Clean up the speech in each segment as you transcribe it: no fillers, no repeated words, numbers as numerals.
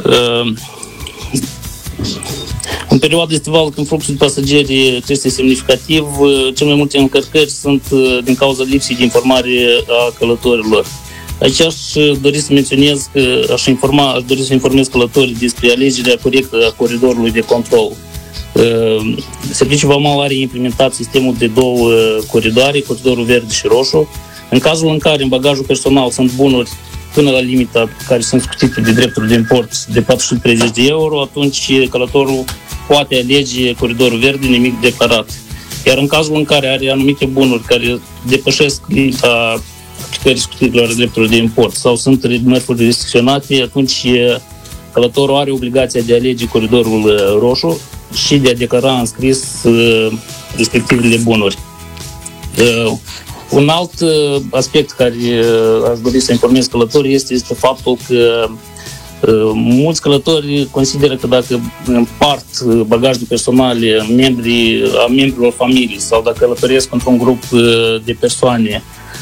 În perioada estivală, când fluxul de pasageri este semnificativ, cel mai multe încărcări sunt din cauza lipsei de informare a călătorilor. Aici aș dori să menționez că aș dori să informez călătorii despre alegerea corectă a coridorului de control. Serviciul Vamal are implementat sistemul de două coridoare, coridorul verde și roșu. În cazul în care în bagajul personal sunt bunuri până la limita care sunt scutite de drepturi de import de 430 de euro, atunci călătorul poate alege coridorul verde, nimic declarat. Iar în cazul în care are anumite bunuri care depășesc limita aplicării scutitelor drepturi de import sau sunt mărfuri restricționate, atunci călătorul are obligația de a alege coridorul roșu și de a declara în scris respectivele bunuri. Un alt aspect care aș dori să informez călătorii este faptul că mulți călători consideră că dacă împart bagajul personal a membrilor familiei sau dacă călătoresc într-un grup de persoane,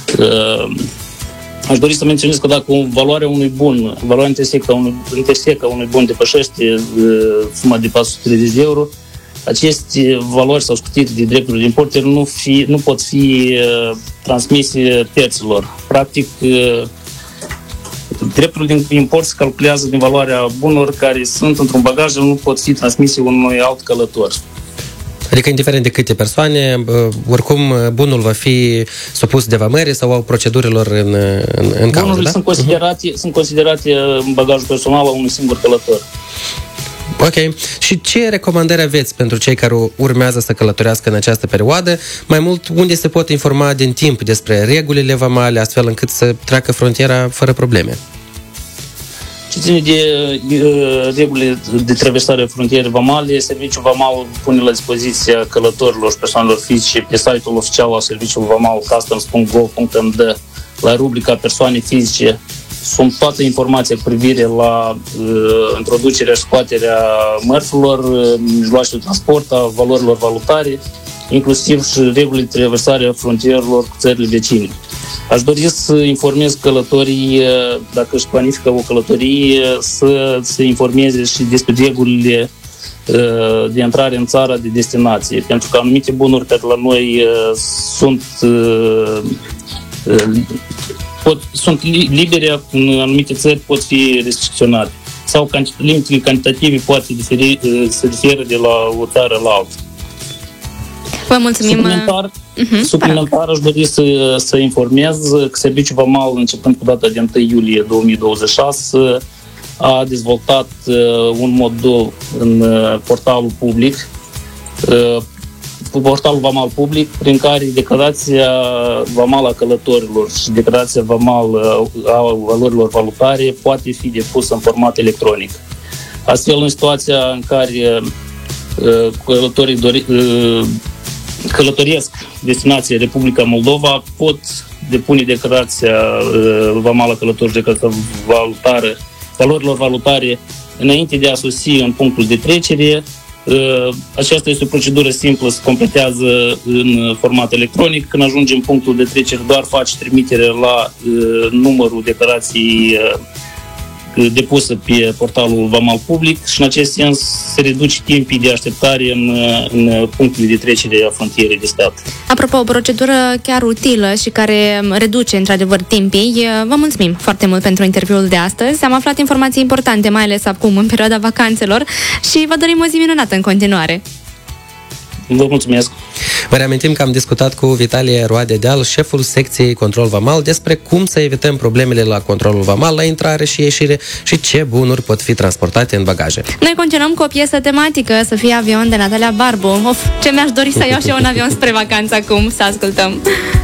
aș dori să menționez că dacă valoarea unui bun, valoarea intersectă a unui bun depășește suma de 430 de euro, aceste valori sau scutiri de drepturi de import nu pot fi transmise terților. Practic, drepturile de import se calculează din valoarea bunurilor care sunt într-un bagaj, nu pot fi transmise unui alt călător. Adică, indiferent de câte persoane, oricum bunul va fi supus de vamări sau au procedurilor în cauză, bunurile da? sunt considerate în bagajul personal a unui singur călător. Ok. Și ce recomandări aveți pentru cei care urmează să călătorească în această perioadă? Mai mult, unde se pot informa din timp despre regulile vamale, astfel încât să treacă frontiera fără probleme? Ce ține de regulile de traversare a frontierei vamale, Serviciul Vamal pune la dispoziția călătorilor și persoanelor fizice pe site-ul oficial al Serviciului Vamal customs.gov.md la rubrica persoane fizice sunt toate informația cu privire la introducerea și scoaterea mărfurilor, mijloace de transport, a valorilor valutare, inclusiv și regulile de traversare a frontierelor cu țările vecine. Aș dori să informez călătorii, dacă își planifică o călătorie, să se informeze și despre regulile de intrare în țara de destinație, pentru că anumite bunuri care la noi sunt libere, în anumite țări pot fi restricționate sau limitele cantitative poate se diferă de la o țară la alta. Vă mulțumim. Suplimentar aș dori să informez că Serviciul Vamal, începând cu data de 1 iulie 2026, a dezvoltat un modul în portalul public, portalul Vamal public, prin care declarația vamală a călătorilor și declarația vamală a valorilor valutare poate fi depusă în format electronic. Astfel, în situația în care călătorii călătoresc destinația Republica Moldova, pot depune declarația vamală a călătorilor, declarația valutară, valorilor valutare înainte de a sosi în punctul de trecere. Aceasta este o procedură simplă, se completează în format electronic. Când ajungi în punctul de trecere, doar faci trimitere la numărul declarației depusă pe portalul Vamal public și în acest sens se reduce timpii de așteptare în punctele de trecere a frontierei de stat. Apropo, o procedură chiar utilă și care reduce într-adevăr timpii. Vă mulțumim foarte mult pentru interviul de astăzi. Am aflat informații importante, mai ales acum în perioada vacanțelor, și vă dorim o zi minunată în continuare. Vă mulțumesc! Vă reamintim că am discutat cu Vitalie Roade Deal, șeful secției Control Vamal, despre cum să evităm problemele la controlul vamal, la intrare și ieșire și ce bunuri pot fi transportate în bagaje. Noi continuăm cu o piesă tematică, Să fie avion, de Natalia Barbu. Ce mi-aș dori să iau și eu un avion spre vacanță acum, să ascultăm!